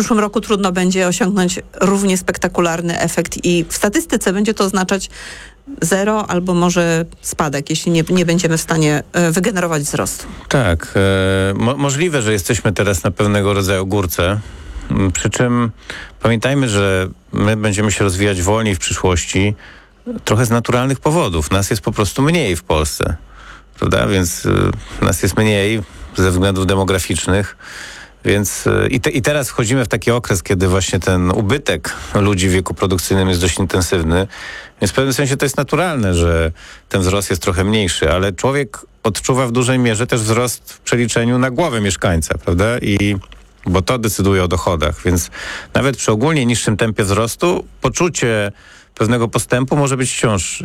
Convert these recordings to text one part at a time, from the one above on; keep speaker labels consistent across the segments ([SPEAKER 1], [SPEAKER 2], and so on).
[SPEAKER 1] przyszłym roku trudno będzie osiągnąć równie spektakularny efekt i w statystyce będzie to oznaczać zero albo może spadek, jeśli nie będziemy w stanie wygenerować wzrostu.
[SPEAKER 2] Tak. Możliwe, że jesteśmy teraz na pewnego rodzaju górce. Przy czym pamiętajmy, że my będziemy się rozwijać wolniej w przyszłości trochę z naturalnych powodów. Nas jest po prostu mniej w Polsce, prawda? Więc nas jest mniej ze względów demograficznych. Więc i teraz wchodzimy w taki okres, kiedy właśnie ten ubytek ludzi w wieku produkcyjnym jest dość intensywny. Więc w pewnym sensie to jest naturalne, że ten wzrost jest trochę mniejszy, ale człowiek odczuwa w dużej mierze też wzrost w przeliczeniu na głowę mieszkańca, prawda? Bo to decyduje o dochodach, więc nawet przy ogólnie niższym tempie wzrostu poczucie pewnego postępu może być wciąż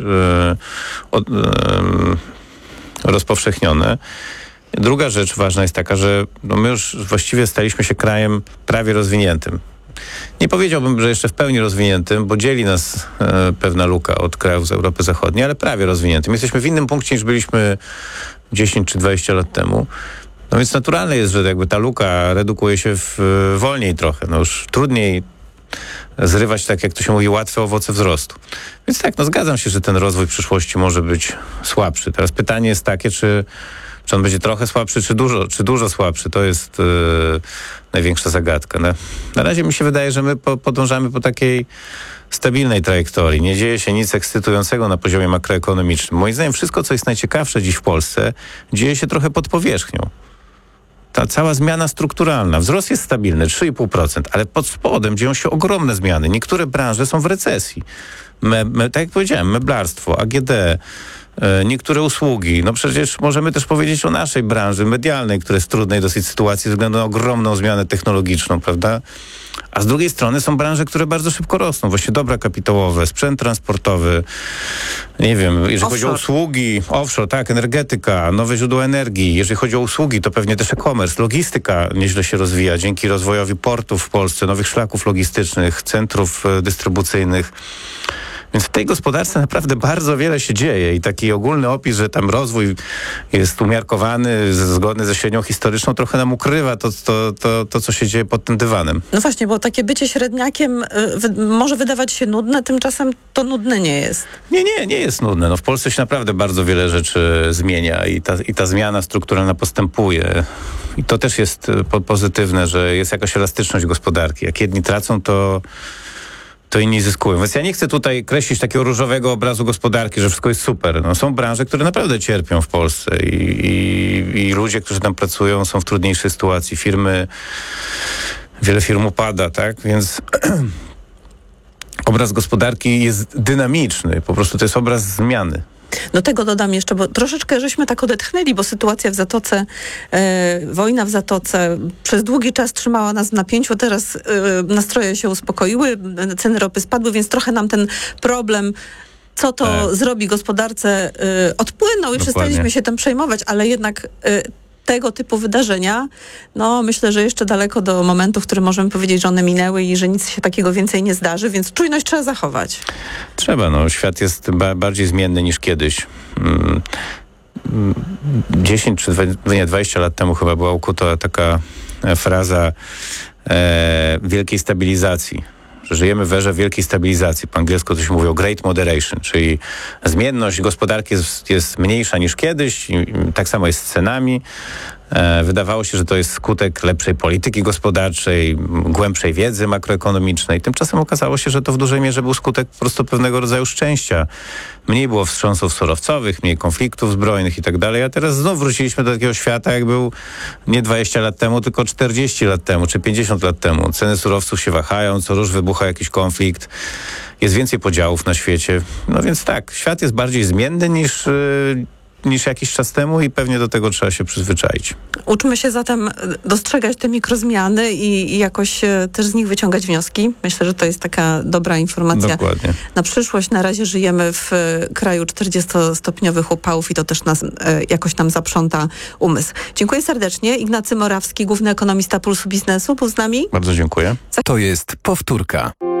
[SPEAKER 2] rozpowszechnione. Druga rzecz ważna jest taka, że my już właściwie staliśmy się krajem prawie rozwiniętym. Nie powiedziałbym, że jeszcze w pełni rozwiniętym, bo dzieli nas pewna luka od krajów z Europy Zachodniej, ale prawie rozwiniętym. Jesteśmy w innym punkcie niż byliśmy 10 czy 20 lat temu. No więc naturalne jest, że jakby ta luka redukuje się wolniej trochę. No już trudniej zrywać, tak jak to się mówi, łatwe owoce wzrostu. Więc tak, no zgadzam się, że ten rozwój w przyszłości może być słabszy. Teraz pytanie jest takie, czy on będzie trochę słabszy, czy dużo słabszy. To jest największa zagadka. Na razie mi się wydaje, że my podążamy po takiej stabilnej trajektorii. Nie dzieje się nic ekscytującego na poziomie makroekonomicznym. Moim zdaniem wszystko, co jest najciekawsze dziś w Polsce, dzieje się trochę pod powierzchnią. Ta cała zmiana strukturalna. Wzrost jest stabilny, 3,5%, ale pod spodem dzieją się ogromne zmiany. Niektóre branże są w recesji. Tak jak powiedziałem, meblarstwo, AGD, niektóre usługi. No przecież możemy też powiedzieć o naszej branży medialnej, która jest w trudnej dosyć sytuacji ze względu na ogromną zmianę technologiczną, prawda? A z drugiej strony są branże, które bardzo szybko rosną. Właśnie dobra kapitałowe, sprzęt transportowy, nie wiem, jeżeli chodzi o usługi, offshore, tak, energetyka, nowe źródła energii. Jeżeli chodzi o usługi, to pewnie też e-commerce, logistyka nieźle się rozwija dzięki rozwojowi portów w Polsce, nowych szlaków logistycznych, centrów dystrybucyjnych. Więc w tej gospodarce naprawdę bardzo wiele się dzieje i taki ogólny opis, że tam rozwój jest umiarkowany, zgodny ze średnią historyczną, trochę nam ukrywa to, co się dzieje pod tym dywanem.
[SPEAKER 1] No właśnie, bo takie bycie średniakiem może wydawać się nudne, tymczasem to nudne nie jest.
[SPEAKER 2] Nie jest nudne. No w Polsce się naprawdę bardzo wiele rzeczy zmienia i ta zmiana strukturalna postępuje. I to też jest pozytywne, że jest jakaś elastyczność gospodarki. Jak jedni tracą, to inni zyskują. Więc ja nie chcę tutaj kreślić takiego różowego obrazu gospodarki, że wszystko jest super. No, są branże, które naprawdę cierpią w Polsce i ludzie, którzy tam pracują, są w trudniejszej sytuacji. Wiele firm upada, tak? Więc obraz gospodarki jest dynamiczny. Po prostu to jest obraz zmiany.
[SPEAKER 1] Do tego dodam jeszcze, bo troszeczkę żeśmy tak odetchnęli, bo sytuacja w Zatoce, wojna w Zatoce przez długi czas trzymała nas w napięciu, teraz nastroje się uspokoiły, ceny ropy spadły, więc trochę nam ten problem, co to zrobi gospodarce, odpłynął i przestaliśmy się tym przejmować, ale jednak tego typu wydarzenia, no myślę, że jeszcze daleko do momentu, w którym możemy powiedzieć, że one minęły i że nic się takiego więcej nie zdarzy, więc czujność trzeba zachować.
[SPEAKER 2] Trzeba, no. Świat jest bardziej zmienny niż kiedyś. 10 czy 20 lat temu chyba była ukuta taka fraza wielkiej stabilizacji. Że żyjemy w erze wielkiej stabilizacji. Po angielsku to się mówi o great moderation, czyli zmienność gospodarki jest mniejsza niż kiedyś, i tak samo jest z cenami. Wydawało się, że to jest skutek lepszej polityki gospodarczej, głębszej wiedzy makroekonomicznej. Tymczasem okazało się, że to w dużej mierze był skutek po prostu pewnego rodzaju szczęścia. Mniej było wstrząsów surowcowych, mniej konfliktów zbrojnych i tak dalej, a teraz znów wróciliśmy do takiego świata, jak był nie 20 lat temu, tylko 40 lat temu, czy 50 lat temu. Ceny surowców się wahają, co rusz wybucha jakiś konflikt, jest więcej podziałów na świecie. No więc tak, świat jest bardziej zmienny niż jakiś czas temu i pewnie do tego trzeba się przyzwyczaić.
[SPEAKER 1] Uczmy się zatem dostrzegać te mikrozmiany i jakoś też z nich wyciągać wnioski. Myślę, że to jest taka dobra informacja.
[SPEAKER 2] Dokładnie.
[SPEAKER 1] Na przyszłość. Na razie żyjemy w kraju 40-stopniowych upałów i to też nas jakoś tam zaprząta umysł. Dziękuję serdecznie. Ignacy Morawski, główny ekonomista Pulsu Biznesu, był z nami.
[SPEAKER 2] Bardzo dziękuję.
[SPEAKER 3] To jest powtórka.